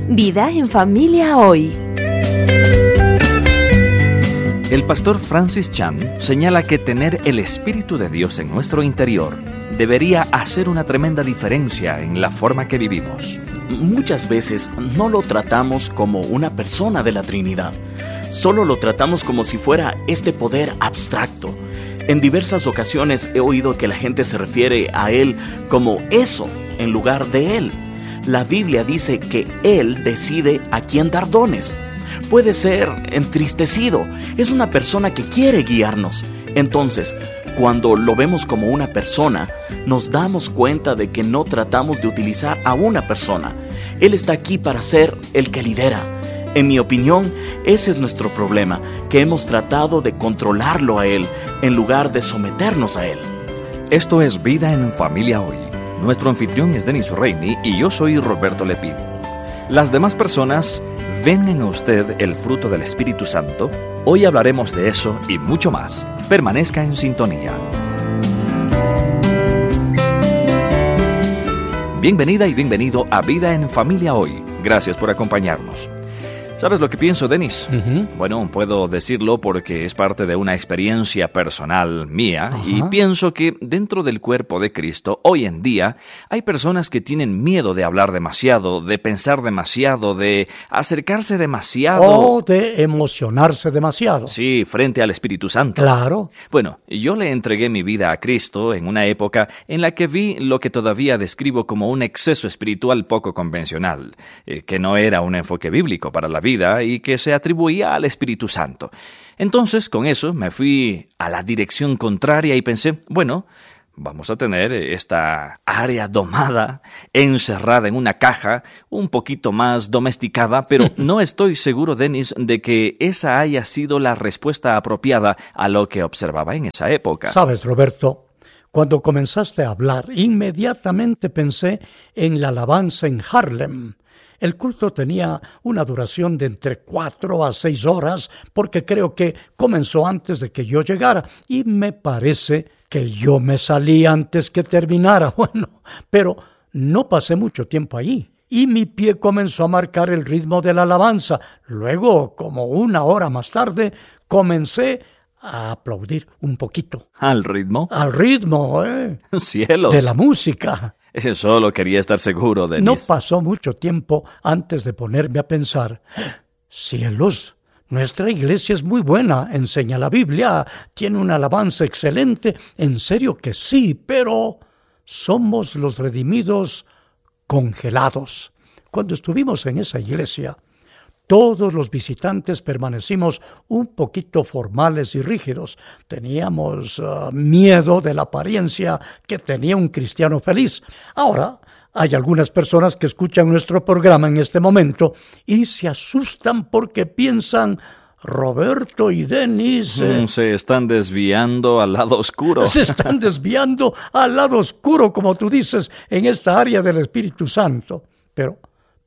Vida en Familia Hoy. El pastor Francis Chan señala que tener el Espíritu de Dios en nuestro interior debería hacer una tremenda diferencia en la forma que vivimos. Muchas veces no lo tratamos como una persona de la Trinidad. Solo lo tratamos como si fuera este poder abstracto. En diversas ocasiones he oído que la gente se refiere a Él como eso en lugar de Él. La Biblia dice que Él decide a quién dar dones. Puede ser entristecido. Es una persona que quiere guiarnos. Entonces, cuando lo vemos como una persona, nos damos cuenta de que no tratamos de utilizar a una persona. Él está aquí para ser el que lidera. En mi opinión, ese es nuestro problema, que hemos tratado de controlarlo a Él en lugar de someternos a Él. Esto es Vida en Familia Hoy. Nuestro anfitrión es Denis Reini y yo soy Roberto Lepid. Las demás personas ven en usted el fruto del Espíritu Santo. Hoy hablaremos de eso y mucho más. Permanezca en sintonía. Bienvenida y bienvenido a Vida en Familia Hoy. Gracias por acompañarnos. ¿Sabes lo que pienso, Denis? Bueno, puedo decirlo porque es parte de una experiencia personal mía. Y pienso que dentro del cuerpo de Cristo, hoy en día, hay personas que tienen miedo de hablar demasiado, de pensar demasiado, de acercarse demasiado. O de emocionarse demasiado. Sí, frente al Espíritu Santo. Claro. Bueno, yo le entregué mi vida a Cristo en una época en la que vi lo que todavía describo como un exceso espiritual poco convencional, que no era un enfoque bíblico para la vida y que se atribuía al Espíritu Santo. Entonces, con eso, me fui a la dirección contraria y pensé, bueno, vamos a tener esta área domada, encerrada en una caja, un poquito más domesticada, pero no estoy seguro, Denis, de que esa haya sido la respuesta apropiada a lo que observaba en esa época. Sabes, Roberto, cuando comenzaste a hablar, inmediatamente pensé en la alabanza en Harlem. El culto tenía una duración de entre 4 a 6 horas, porque creo que comenzó antes de que yo llegara, y me parece que yo me salí antes que terminara. Bueno, pero no pasé mucho tiempo allí, y mi pie comenzó a marcar el ritmo de la alabanza. Luego, como 1 hora más tarde, comencé a aplaudir un poquito. ¿Al ritmo? Al ritmo, ¡Cielos! De la música. Solo quería estar seguro, Denis. No pasó mucho tiempo antes de ponerme a pensar, cielos, nuestra iglesia es muy buena, enseña la Biblia, tiene una alabanza excelente, en serio que sí, pero somos los redimidos congelados. Cuando estuvimos en esa iglesia, todos los visitantes permanecimos un poquito formales y rígidos. Teníamos miedo de la apariencia que tenía un cristiano feliz. Ahora, hay algunas personas que escuchan nuestro programa en este momento y se asustan porque piensan, Roberto y Denis se están desviando al lado oscuro. Se están desviando al lado oscuro, como tú dices, en esta área del Espíritu Santo. Pero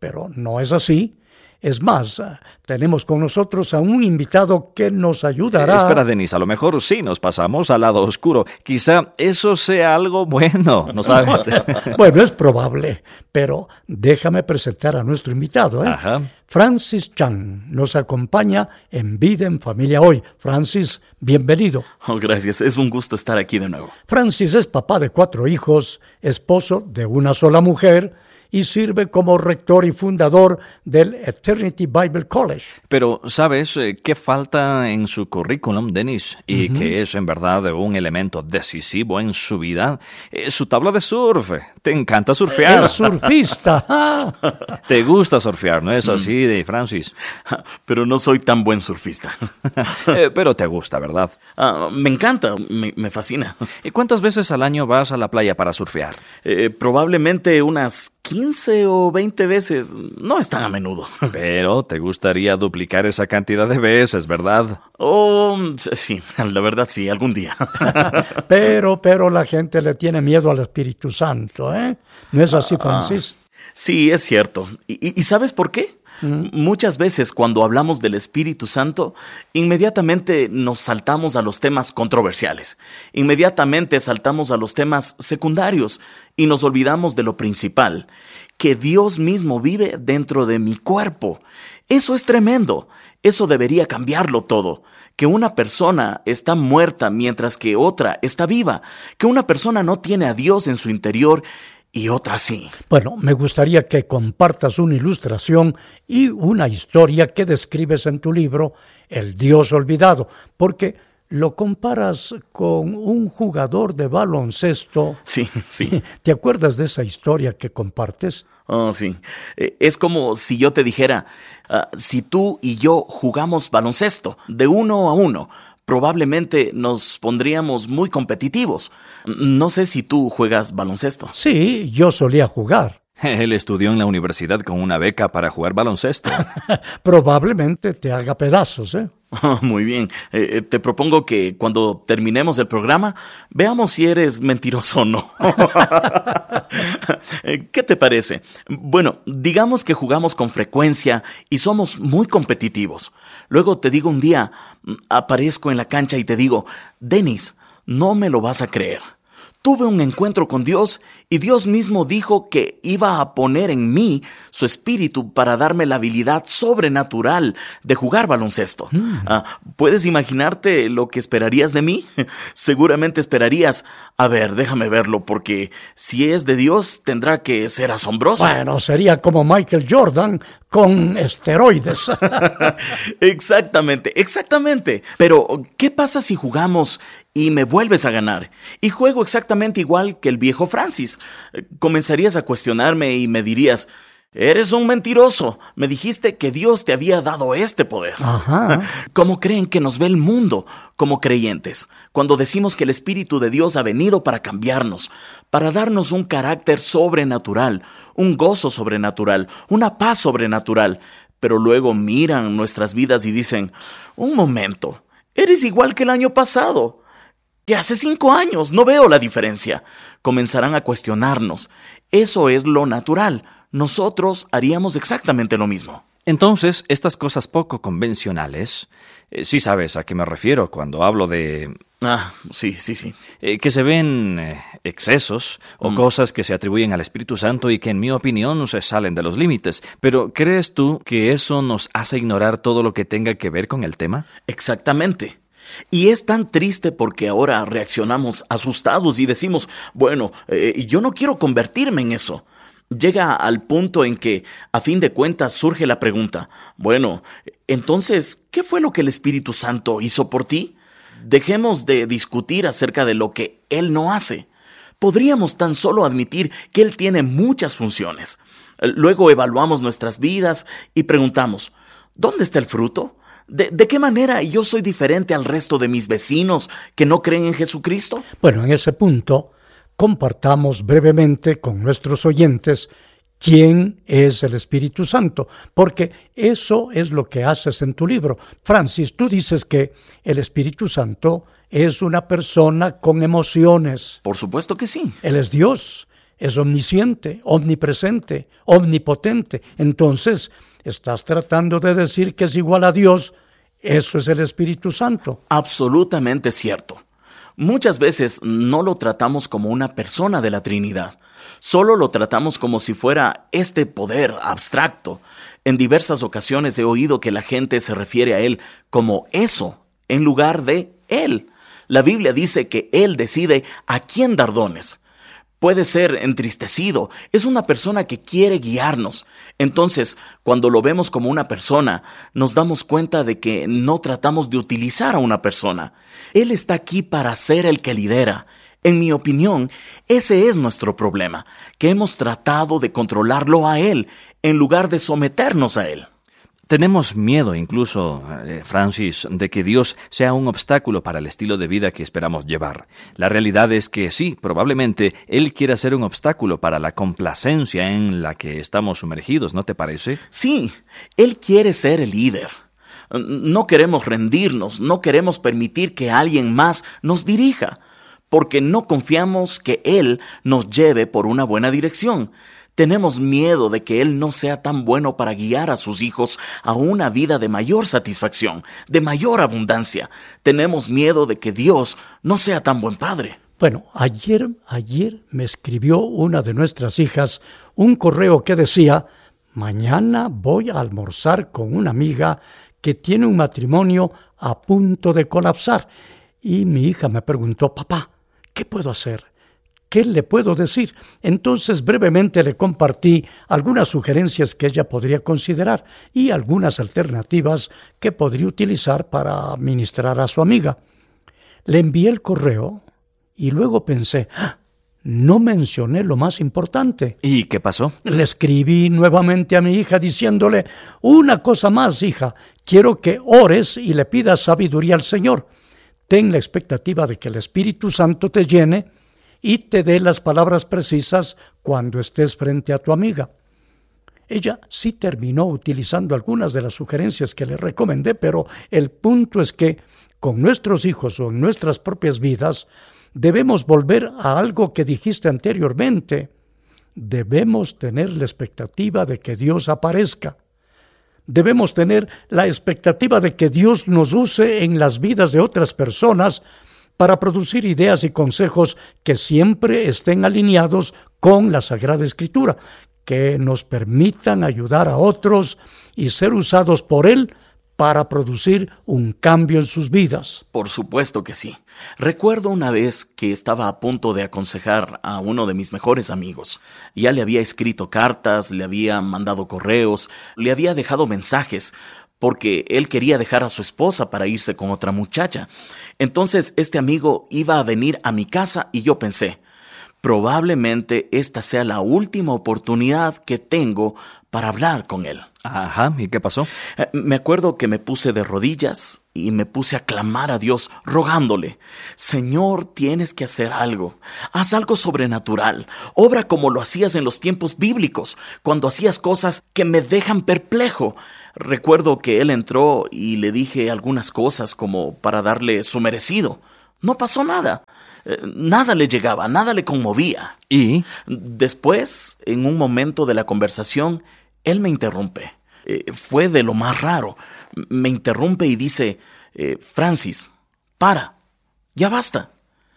no es así. Es más, tenemos con nosotros a un invitado que nos ayudará. Espera, Denis, a lo mejor sí nos pasamos al lado oscuro. Quizá eso sea algo bueno, ¿no sabes? Bueno, es probable, pero déjame presentar a nuestro invitado. Ajá. Francis Chan nos acompaña en Vida en Familia Hoy. Francis, bienvenido. Oh, gracias, es un gusto estar aquí de nuevo. Francis es papá de 4 hijos, esposo de una sola mujer, y sirve como rector y fundador del Eternity Bible College. Pero, ¿sabes qué falta en su currículum, Denis? Y que es en verdad un elemento decisivo en su vida. Su tabla de surf. Te encanta surfear. Es surfista. Te gusta surfear, ¿no es así, Francis? Pero no soy tan buen surfista. Pero te gusta, ¿verdad? Me encanta, me fascina. ¿Y cuántas veces al año vas a la playa para surfear? Probablemente unas 15 o 20 veces. No es tan a menudo. Pero te gustaría duplicar esa cantidad de veces, ¿verdad? Oh, sí, la verdad sí, algún día. Pero la gente le tiene miedo al Espíritu Santo, ¿eh? ¿No es así, Francis? Sí, es cierto. ¿Y sabes por qué? Muchas veces cuando hablamos del Espíritu Santo, inmediatamente nos saltamos a los temas controversiales. Inmediatamente saltamos a los temas secundarios y nos olvidamos de lo principal, que Dios mismo vive dentro de mi cuerpo. Eso es tremendo. Eso debería cambiarlo todo. Que una persona está muerta mientras que otra está viva. Que una persona no tiene a Dios en su interior y otra sí. Bueno, me gustaría que compartas una ilustración y una historia que describes en tu libro, El Dios Olvidado, porque lo comparas con un jugador de baloncesto. Sí, sí. ¿Te acuerdas de esa historia que compartes? Oh, sí. Es como si yo te dijera, si tú y yo jugamos baloncesto de 1-1, probablemente nos pondríamos muy competitivos. No sé si tú juegas baloncesto. Sí, yo solía jugar. Él estudió en la universidad con una beca para jugar baloncesto. Probablemente te haga pedazos, ¿eh? Oh, muy bien. Te propongo que cuando terminemos el programa, veamos si eres mentiroso o no. ¿Qué te parece? Bueno, digamos que jugamos con frecuencia y somos muy competitivos. Luego te digo un día, aparezco en la cancha y te digo, Dennis, no me lo vas a creer. Tuve un encuentro con Dios y Dios mismo dijo que iba a poner en mí su espíritu para darme la habilidad sobrenatural de jugar baloncesto. ¿Puedes imaginarte lo que esperarías de mí? Seguramente esperarías, a ver, déjame verlo, porque si es de Dios tendrá que ser asombroso. Bueno, sería como Michael Jordan con esteroides. Exactamente. Pero, ¿qué pasa si jugamos y me vuelves a ganar? Y juego exactamente igual que el viejo Francis. Comenzarías a cuestionarme y me dirías, eres un mentiroso. Me dijiste que Dios te había dado este poder. Ajá. ¿Cómo creen que nos ve el mundo como creyentes? Cuando decimos que el Espíritu de Dios ha venido para cambiarnos, para darnos un carácter sobrenatural, un gozo sobrenatural, una paz sobrenatural. Pero luego miran nuestras vidas y dicen, un momento, eres igual que el año pasado. Que hace 5 años, no veo la diferencia. Comenzarán a cuestionarnos. Eso es lo natural. Nosotros haríamos exactamente lo mismo. Entonces, estas cosas poco convencionales, sí sabes a qué me refiero cuando hablo de... Sí. que se ven excesos o cosas que se atribuyen al Espíritu Santo y que en mi opinión se salen de los límites. Pero ¿crees tú que eso nos hace ignorar todo lo que tenga que ver con el tema? Exactamente. Y es tan triste porque ahora reaccionamos asustados y decimos, bueno, yo no quiero convertirme en eso. Llega al punto en que, a fin de cuentas, surge la pregunta, bueno, entonces, ¿qué fue lo que el Espíritu Santo hizo por ti? Dejemos de discutir acerca de lo que Él no hace. Podríamos tan solo admitir que Él tiene muchas funciones. Luego evaluamos nuestras vidas y preguntamos, ¿dónde está el fruto? ¿De qué manera yo soy diferente al resto de mis vecinos que no creen en Jesucristo? Bueno, en ese punto, compartamos brevemente con nuestros oyentes quién es el Espíritu Santo, porque eso es lo que haces en tu libro. Francis, tú dices que el Espíritu Santo es una persona con emociones. Por supuesto que sí. Él es Dios, es omnisciente, omnipresente, omnipotente. Entonces, estás tratando de decir que es igual a Dios. Eso es el Espíritu Santo. Absolutamente cierto. Muchas veces no lo tratamos como una persona de la Trinidad. Solo lo tratamos como si fuera este poder abstracto. En diversas ocasiones he oído que la gente se refiere a Él como eso, en lugar de Él. La Biblia dice que Él decide a quién dar dones. Puede ser entristecido, es una persona que quiere guiarnos. Entonces, cuando lo vemos como una persona, nos damos cuenta de que no tratamos de utilizar a una persona. Él está aquí para ser el que lidera. En mi opinión, ese es nuestro problema, que hemos tratado de controlarlo a Él, en lugar de someternos a Él. Tenemos miedo incluso, Francis, de que Dios sea un obstáculo para el estilo de vida que esperamos llevar. La realidad es que sí, probablemente Él quiera ser un obstáculo para la complacencia en la que estamos sumergidos, ¿no te parece? Sí, Él quiere ser el líder. No queremos rendirnos, no queremos permitir que alguien más nos dirija, porque no confiamos que Él nos lleve por una buena dirección. Tenemos miedo de que Él no sea tan bueno para guiar a sus hijos a una vida de mayor satisfacción, de mayor abundancia. Tenemos miedo de que Dios no sea tan buen padre. Bueno, ayer me escribió una de nuestras hijas un correo que decía: mañana voy a almorzar con una amiga que tiene un matrimonio a punto de colapsar. Y mi hija me preguntó: papá, ¿qué puedo hacer? ¿Qué le puedo decir? Entonces brevemente le compartí algunas sugerencias que ella podría considerar y algunas alternativas que podría utilizar para ministrar a su amiga. Le envié el correo y luego pensé: no mencioné lo más importante. ¿Y qué pasó? Le escribí nuevamente a mi hija diciéndole: una cosa más, hija, quiero que ores y le pidas sabiduría al Señor. Ten la expectativa de que el Espíritu Santo te llene y te dé las palabras precisas cuando estés frente a tu amiga. Ella sí terminó utilizando algunas de las sugerencias que le recomendé, pero el punto es que con nuestros hijos o en nuestras propias vidas debemos volver a algo que dijiste anteriormente. Debemos tener la expectativa de que Dios aparezca. Debemos tener la expectativa de que Dios nos use en las vidas de otras personas para producir ideas y consejos que siempre estén alineados con la Sagrada Escritura, que nos permitan ayudar a otros y ser usados por Él para producir un cambio en sus vidas. Por supuesto que sí. Recuerdo una vez que estaba a punto de aconsejar a uno de mis mejores amigos. Ya le había escrito cartas, le había mandado correos, le había dejado mensajes, porque él quería dejar a su esposa para irse con otra muchacha. Entonces este amigo iba a venir a mi casa y yo pensé: probablemente esta sea la última oportunidad que tengo para hablar con él. Ajá, ¿y qué pasó? Me acuerdo que me puse de rodillas y me puse a clamar a Dios, rogándole: Señor, tienes que hacer algo. Haz algo sobrenatural. Obra como lo hacías en los tiempos bíblicos, cuando hacías cosas que me dejan perplejo. Recuerdo que él entró y le dije algunas cosas como para darle su merecido. No pasó nada. Nada le llegaba, nada le conmovía. ¿Y? Después, en un momento de la conversación, él me interrumpe. Fue de lo más raro. Me interrumpe y dice: Francis, para, ya basta.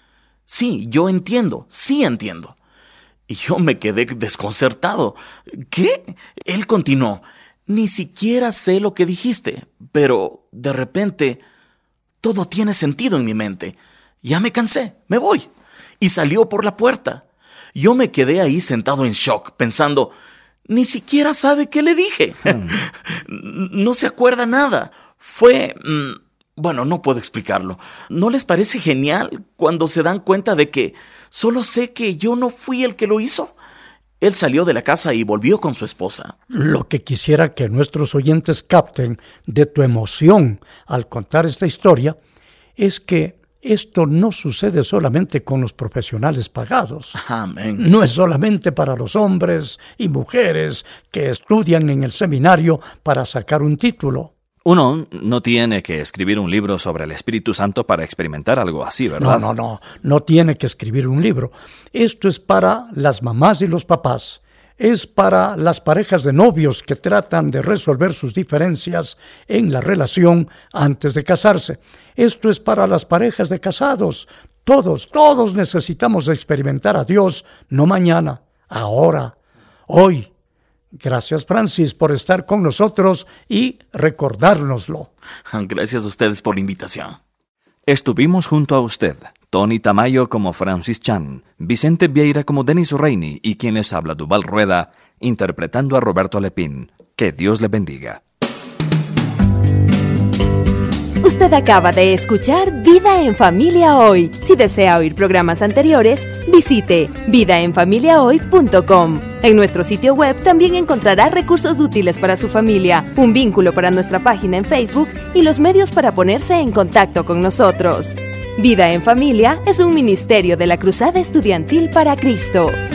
Sí, yo entiendo, sí entiendo. Y yo me quedé desconcertado. ¿Qué? Él continuó: ni siquiera sé lo que dijiste, pero de repente todo tiene sentido en mi mente. Ya me cansé, me voy. Y salió por la puerta. Yo me quedé ahí sentado en shock, pensando: ni siquiera sabe qué le dije. No se acuerda nada. Fue... bueno, no puedo explicarlo. ¿No les parece genial cuando se dan cuenta de que solo sé que yo no fui el que lo hizo? Él salió de la casa y volvió con su esposa. Lo que quisiera que nuestros oyentes capten de tu emoción al contar esta historia es que esto no sucede solamente con los profesionales pagados. Amén. No es solamente para los hombres y mujeres que estudian en el seminario para sacar un título. Uno no tiene que escribir un libro sobre el Espíritu Santo para experimentar algo así, ¿verdad? No tiene que escribir un libro. Esto es para las mamás y los papás. Es para las parejas de novios que tratan de resolver sus diferencias en la relación antes de casarse. Esto es para las parejas de casados. Todos necesitamos experimentar a Dios, no mañana, ahora, hoy. Gracias, Francis, por estar con nosotros y recordárnoslo. Gracias a ustedes por la invitación. Estuvimos junto a usted, Tony Tamayo como Francis Chan, Vicente Vieira como Denis Reini y quien les habla, Duval Rueda, interpretando a Roberto Lepín. Que Dios le bendiga. Usted acaba de escuchar Vida en Familia Hoy. Si desea oír programas anteriores, visite vidaenfamiliahoy.com. En nuestro sitio web también encontrará recursos útiles para su familia, un vínculo para nuestra página en Facebook y los medios para ponerse en contacto con nosotros. Vida en Familia es un ministerio de la Cruzada Estudiantil para Cristo.